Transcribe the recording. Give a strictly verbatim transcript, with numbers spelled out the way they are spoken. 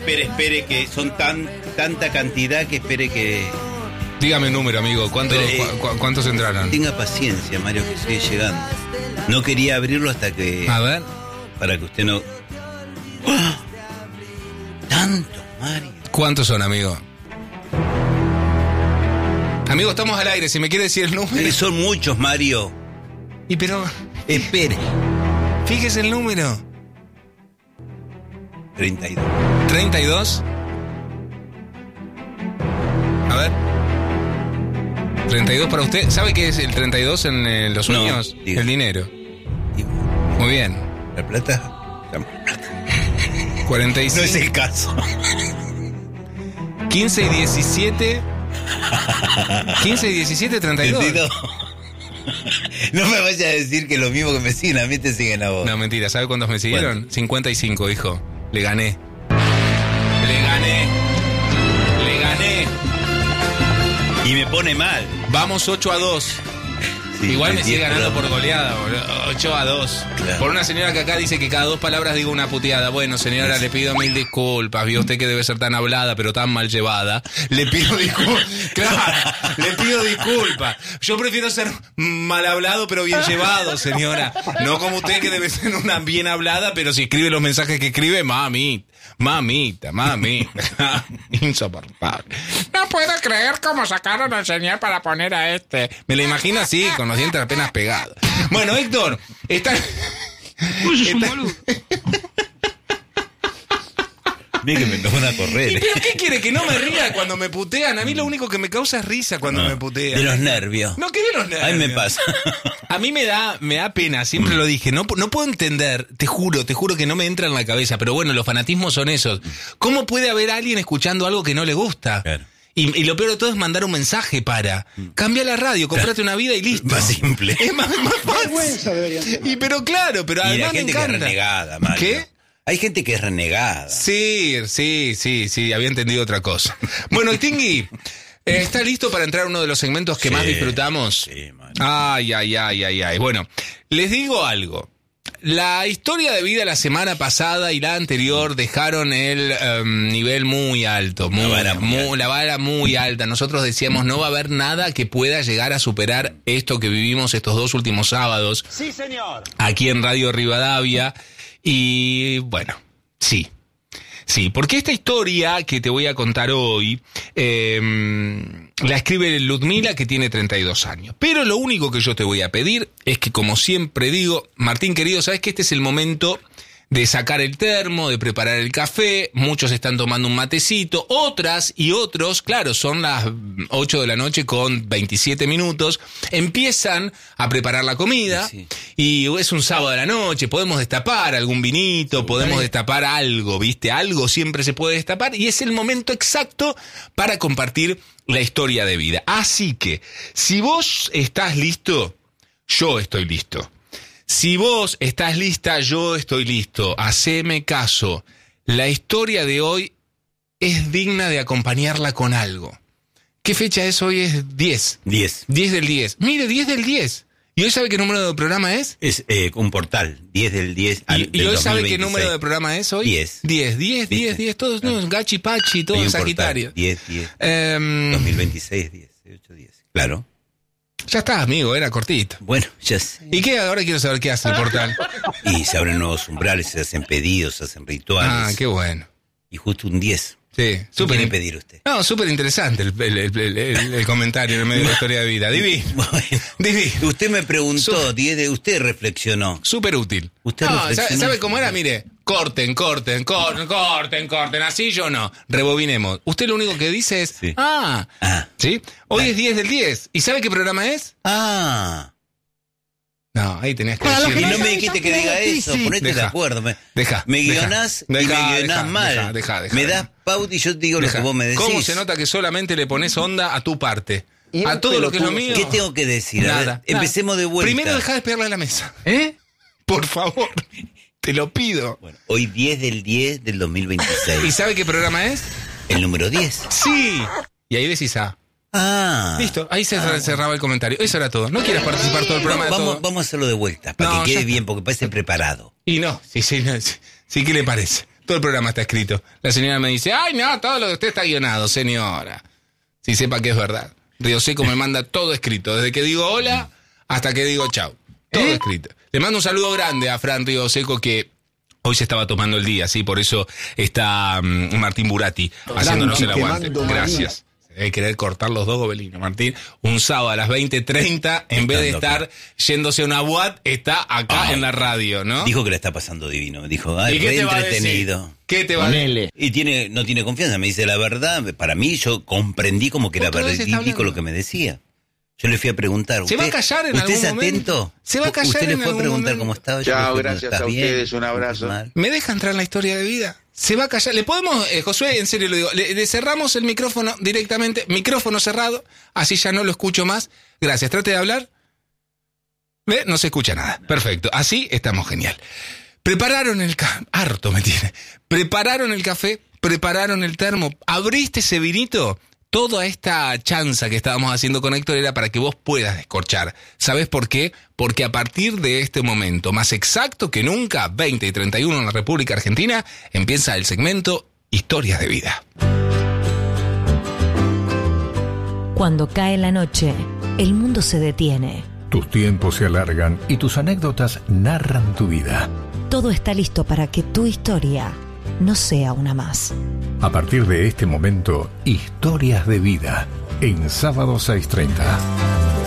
espere, espere, que son tan tanta cantidad que espere que... Dígame el número, amigo. ¿Cuántos, Pero, eh, cu- ¿Cuántos entraron? Tenga paciencia, Mario, que sigue llegando. No quería abrirlo hasta que... A ver. Para que usted no... ¡Oh! Tanto, Mario. ¿Cuántos son, amigo? Amigo, estamos al aire. Si me quiere decir el número. Eh, son muchos, Mario. Y pero... Espere. Fíjese el número. treinta y dos. ¿treinta y dos? A ver. treinta y dos para usted. ¿Sabe qué es el treinta y dos en eh, los sueños? No, diga. El dinero. Y- Muy bien. ¿La plata? La plata. cuarenta y cinco. No es el caso. quince y diecisiete. quince y diecisiete, treinta y dos. ¿Entendido? No me vayas a decir que lo mismo que me siguen a mí te siguen a vos. No, mentira. ¿Sabe cuántos me siguieron? ¿Cuánto? cincuenta y cinco, hijo. Le gané. Le gané. Le gané. Y me pone mal. Vamos ocho a dos. Sí, Igual me el sigue diez, ganando pero- por goleada, boludo. ocho a dos. Claro. Por una señora que acá dice que cada dos palabras digo una puteada. Bueno, señora, le pido mil disculpas. Vio usted que debe ser tan hablada, pero tan mal llevada. Le pido disculpas. Claro, le pido disculpas. Yo prefiero ser mal hablado, pero bien llevado, señora. No como usted que debe ser una bien hablada, pero si escribe los mensajes que escribe, mami. Mamita, mamita. Insoportable. No puedo creer cómo sacaron al señor para poner a este. Me lo imagino así, con los dientes apenas pegados. Bueno, Héctor, está... Vos sos un está- boludo. Mira que me van a ¿Y correr. pero qué quiere? ¿Que no me ría cuando me putean? A mí lo único que me causa es risa cuando No, me putean. de los nervios. No, ¿qué de los nervios? Ahí me pasa. A mí me da, me da pena, siempre lo dije, no, no puedo entender, te juro, te juro que no me entra en la cabeza, pero bueno, los fanatismos son esos. ¿Cómo puede haber alguien escuchando algo que no le gusta? Claro. Y, y lo peor de todo es mandar un mensaje para, cambia la radio, comprate una vida y listo. Más simple. Es más, más fácil. Y pero claro, pero Y la además me gente que es encanta. renegada, Mario. ¿Qué? Hay gente que es renegada. Sí, sí, sí, sí, había entendido otra cosa. Bueno, Stingy, ¿está listo para entrar a uno de los segmentos que Sí, más disfrutamos? sí, Mario. Ay, ay, ay, ay, ay. Bueno, les digo algo. La historia de vida la semana pasada y la anterior dejaron el um, nivel muy alto, muy, La vara muy muy- alta. la vara muy alta. Nosotros decíamos, no va a haber nada que pueda llegar a superar esto que vivimos estos dos últimos sábados. Sí, señor. Aquí en Radio Rivadavia. Y bueno, sí. Sí, porque esta historia que te voy a contar hoy eh, la escribe Ludmila, que tiene treinta y dos años. Pero lo único que yo te voy a pedir es que, como siempre digo, Martín querido, sabes que este es el momento de sacar el termo, de preparar el café. Muchos están tomando un matecito, otras y otros, claro, son las ocho de la noche con veintisiete minutos, empiezan a preparar la comida. Sí. Y es un sábado de la noche, podemos destapar algún vinito, podemos destapar algo, ¿viste? Algo siempre se puede destapar y es el momento exacto para compartir la historia de vida. Así que, si vos estás listo, yo estoy listo. Si vos estás lista, yo estoy listo. Haceme caso. La historia de hoy es digna de acompañarla con algo. ¿Qué fecha es hoy? Es diez. diez. diez del diez. Mire, diez del diez. ¿Y hoy sabe qué número de programa es? Es eh, un portal. diez del diez al ¿Y, y del hoy sabe qué dos mil veintiséis. número de programa es hoy? diez. diez, diez, ¿Viste? diez, diez, todos, no, gachi, pachi, Hay todos un Sagitario. portal. diez, diez. Em, dos mil veintiséis, diez, ocho, diez. Claro. ya está, amigo, era cortito. Bueno, ya sé. ¿Y qué? Ahora quiero saber qué hace el portal. Y se abren nuevos umbrales, se hacen pedidos, se hacen rituales. Ah, qué bueno. Y justo un diez. Sí, ¿Qué súper quiere in- pedir usted? No, súper interesante el, el, el, el- el- el comentario en el medio de la historia de vida. Divino, Bueno, divino. usted me preguntó, Su- diez de usted reflexionó. Súper útil. Usted no, reflexionó. ¿sabe, sabe cómo era? Mire, corten, corten, corten, corten, corten. Así yo no. Rebobinemos. Usted lo único que dice es, Sí. ah, Ah. ¿sí? Hoy Dale. es diez del diez. ¿Y sabe qué programa es? Ah. No, ahí tenías que Para los Y decirlo. que no me sabe, dijiste yo que creo diga que eso, sí. ponete de Deja. acuerdo. Me, Deja, me deja, guionás y deja, me guionás deja, mal. deja, deja, deja, me deja. das pauta y yo te digo lo Deja. que vos me decís. ¿Cómo se nota que solamente le pones onda a tu parte? Y A un todo lo que es lo pelotudo. mío. ¿Qué tengo que decir? A ver, Nada. empecemos nada. de vuelta. Primero deja de pegarle a la mesa. ¿Eh? Por favor. Te lo pido. Bueno, hoy diez del diez del dos mil ¿Y veintiséis. sabe qué programa es? El número diez. Sí. Y ahí decís A. Ah. Listo, ahí se cerraba el comentario. Eso era todo. No quieras participar todo el programa de vamos, todo. vamos a hacerlo de vuelta, para No, que ya quede está. bien, porque parece preparado. Y no, sí, sí, no, sí, sí, ¿qué le parece? Todo el programa está escrito. La señora me dice, ay, no, todo lo de usted está guionado, señora. Si sepa que es verdad. Río Seco me manda todo escrito. Desde que digo hola hasta que digo chau. Todo ¿Eh? escrito. Le mando un saludo grande a Fran Río Seco, que hoy se estaba tomando el día, sí, por eso está um, Martín Burati haciéndonos el aguante. Gracias. Hay que querer cortar los dos gobelinos, Martín. Un sábado a las veinte treinta, en vez de estar yéndose a una boate, está acá Ay, en la radio, ¿no? Dijo que le está pasando divino. Me dijo, ay, re entretenido. ¿Qué te va a decir? Y tiene, no tiene confianza. Me dice la verdad. Para mí, yo comprendí como que era verídico lo que me decía. Yo le fui a preguntar. ¿Se ¿usted, va a callar en algún ¿Usted es momento? atento? ¿Se va a callar ¿Usted en le fue a preguntar momento? cómo estaba? Yo Chao, dije, gracias a bien, ustedes. Un abrazo. ¿Me deja entrar en la historia de vida? ¿Se va a callar? ¿Le podemos, eh, Josué, en serio lo digo, le, le cerramos el micrófono directamente, micrófono cerrado, así ya no lo escucho más? Gracias, trate de hablar. ¿Ve? No se escucha nada. Perfecto, así estamos genial. Prepararon el café, harto me tiene. Prepararon el café, prepararon el termo, abriste ese vinito. Toda esta chanza que estábamos haciendo con Héctor era para que vos puedas descorchar. ¿Sabés por qué? Porque a partir de este momento, más exacto que nunca, veinte y treinta y uno en la República Argentina, empieza el segmento Historias de Vida. Cuando cae la noche, el mundo se detiene. Tus tiempos se alargan y tus anécdotas narran tu vida. Todo está listo para que tu historia no sea una más. A partir de este momento, Historias de Vida, en sábado seis treinta.